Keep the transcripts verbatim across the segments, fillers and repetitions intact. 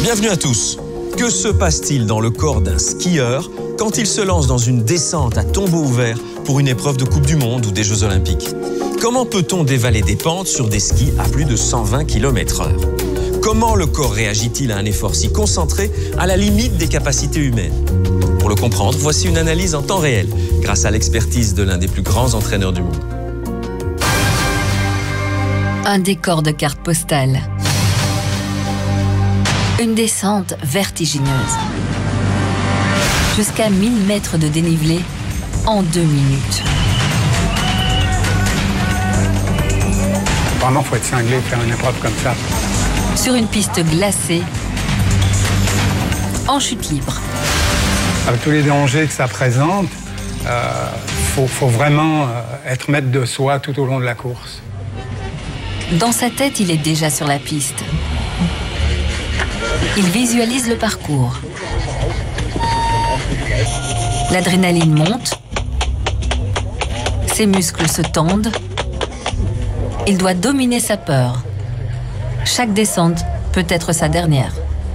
Bienvenue à tous. Que se passe-t-il dans le corps d'un skieur quand il se lance dans une descente à tombeau ouvert pour une épreuve de Coupe du Monde ou des Jeux Olympiques? Comment peut-on dévaler des pentes sur des skis à plus de cent vingt kilomètres heure? Comment le corps réagit-il à un effort si concentré à la limite des capacités humaines? Pour le comprendre, voici une analyse en temps réel grâce à l'expertise de l'un des plus grands entraîneurs du monde. Un décor de carte postale. Une descente vertigineuse. Jusqu'à mille mètres de dénivelé en deux minutes. Vraiment, il faut être cinglé pour faire une épreuve comme ça. Sur une piste glacée, en chute libre. Avec tous les dangers que ça présente, il euh, faut, faut vraiment euh, être maître de soi tout au long de la course. Dans sa tête, il est déjà sur la piste. Il visualise le parcours. L'adrénaline monte. Ses muscles se tendent. Il doit dominer sa peur. Chaque descente peut être sa dernière.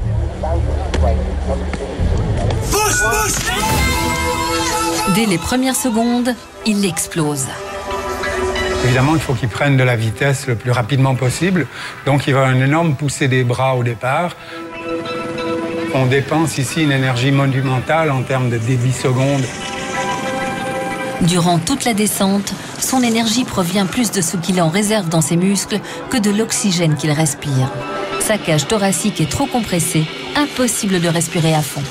Dès les premières secondes, il explose. Évidemment, il faut qu'il prenne de la vitesse le plus rapidement possible. Donc, il va avoir une énorme poussée des bras au départ. On dépense ici une énergie monumentale en termes de débit seconde. Durant toute la descente, son énergie provient plus de ce qu'il en réserve dans ses muscles que de l'oxygène qu'il respire. Sa cage thoracique est trop compressée, impossible de respirer à fond.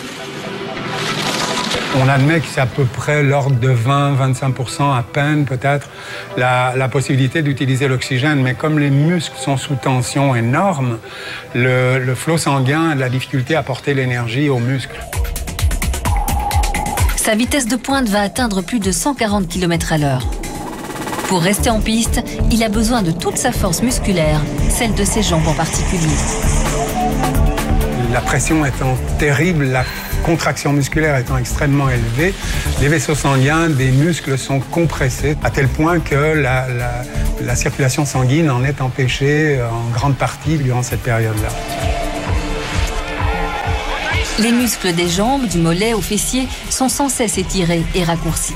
On admet que c'est à peu près l'ordre de vingt à vingt-cinq pour cent à peine, peut-être, la, la possibilité d'utiliser l'oxygène. Mais comme les muscles sont sous tension énorme, le, le flot sanguin a de la difficulté à porter l'énergie aux muscles. Sa vitesse de pointe va atteindre plus de cent quarante kilomètres à l'heure. Pour rester en piste, il a besoin de toute sa force musculaire, celle de ses jambes en particulier. La pression étant terrible, la contraction musculaire étant extrêmement élevée, les vaisseaux sanguins des muscles sont compressés à tel point que la, la, la circulation sanguine en est empêchée en grande partie durant cette période-là. Les muscles des jambes, du mollet au fessier, sont sans cesse étirés et raccourcis.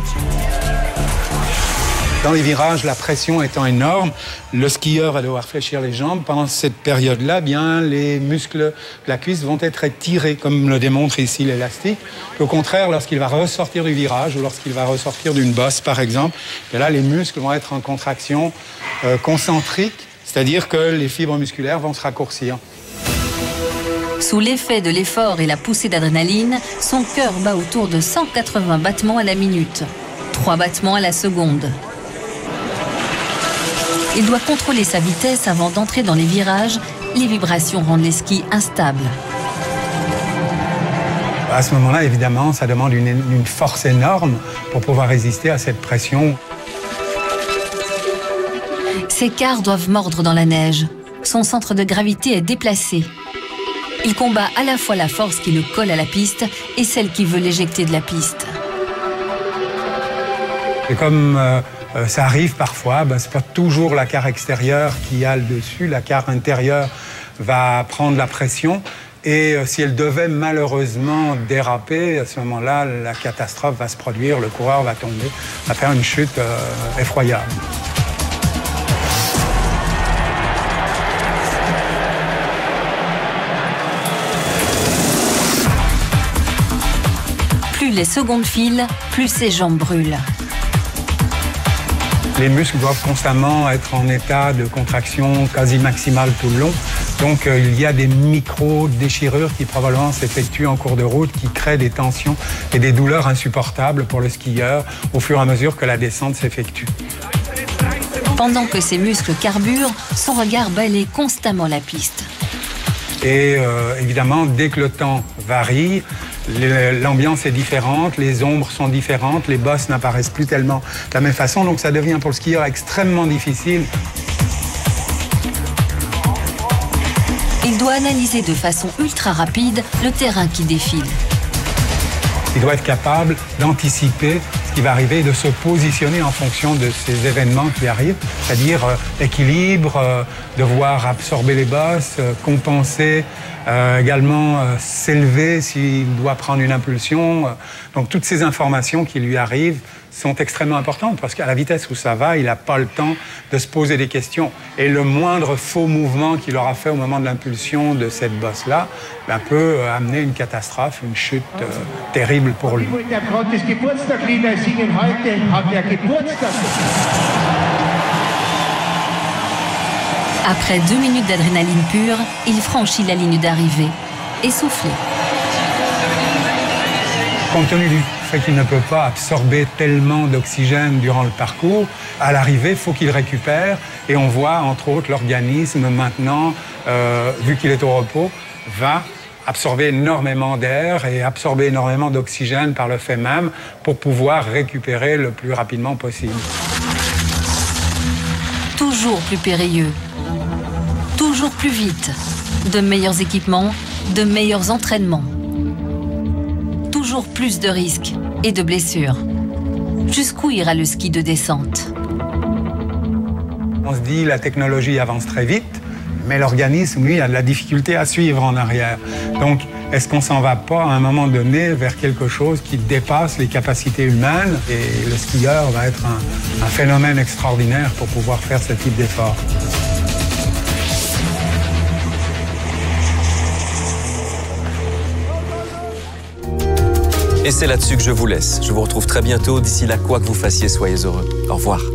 Dans les virages, la pression étant énorme, le skieur va devoir fléchir les jambes. Pendant cette période-là, bien, les muscles de la cuisse vont être étirés, comme le démontre ici l'élastique. Au contraire, lorsqu'il va ressortir du virage ou lorsqu'il va ressortir d'une bosse, par exemple, et là, les muscles vont être en contraction euh, concentrique, c'est-à-dire que les fibres musculaires vont se raccourcir. Sous l'effet de l'effort et la poussée d'adrénaline, son cœur bat autour de cent quatre-vingts battements à la minute, trois battements à la seconde. Il doit contrôler sa vitesse avant d'entrer dans les virages. Les vibrations rendent les skis instables. À ce moment-là, évidemment, ça demande une, une force énorme pour pouvoir résister à cette pression. Ses quarts doivent mordre dans la neige. Son centre de gravité est déplacé. Il combat à la fois la force qui le colle à la piste et celle qui veut l'éjecter de la piste. Et comme euh, euh, ça arrive parfois, ben, c'est pas toujours la carre extérieure qui a le dessus. La carre intérieure va prendre la pression. Et euh, si elle devait malheureusement déraper, à ce moment-là, la catastrophe va se produire. Le coureur va tomber, va faire une chute euh, effroyable. Plus les secondes filent, plus ses jambes brûlent. Les muscles doivent constamment être en état de contraction quasi maximale tout le long. Donc euh, il y a des micro-déchirures qui probablement s'effectuent en cours de route, qui créent des tensions et des douleurs insupportables pour le skieur au fur et à mesure que la descente s'effectue. Pendant que ses muscles carburent, son regard balaie constamment la piste. Et euh, évidemment, dès que le temps varie, l'ambiance est différente, les ombres sont différentes, les bosses n'apparaissent plus tellement de la même façon, donc ça devient pour le skieur extrêmement difficile. Il doit analyser de façon ultra rapide le terrain qui défile. Il doit être capable d'anticiper ce qui va arriver est de se positionner en fonction de ces événements qui arrivent, c'est-à-dire euh, équilibre, euh, devoir absorber les bosses, euh, compenser, euh, également euh, s'élever s'il doit prendre une impulsion. Euh, donc toutes ces informations qui lui arrivent sont extrêmement importantes parce qu'à la vitesse où ça va, il n'a pas le temps de se poser des questions. Et le moindre faux mouvement qu'il aura fait au moment de l'impulsion de cette bosse-là ben, peut amener une catastrophe, une chute euh, terrible pour lui. Après deux minutes d'adrénaline pure, il franchit la ligne d'arrivée, essoufflé. Compte tenu du fait qu'il ne peut pas absorber tellement d'oxygène durant le parcours, à l'arrivée, il faut qu'il récupère. Et on voit, entre autres, l'organisme maintenant, euh, vu qu'il est au repos, va absorber énormément d'air et absorber énormément d'oxygène par le fait même pour pouvoir récupérer le plus rapidement possible. Toujours plus périlleux, toujours plus vite, de meilleurs équipements, de meilleurs entraînements. Toujours plus de risques et de blessures. Jusqu'où ira le ski de descente? On se dit la technologie avance très vite, mais l'organisme, lui, a de la difficulté à suivre en arrière. Donc, est-ce qu'on s'en va pas à un moment donné vers quelque chose qui dépasse les capacités humaines? Et le skieur va être un, un phénomène extraordinaire pour pouvoir faire ce type d'effort. Et c'est là-dessus que je vous laisse. Je vous retrouve très bientôt. D'ici là, quoi que vous fassiez, soyez heureux. Au revoir.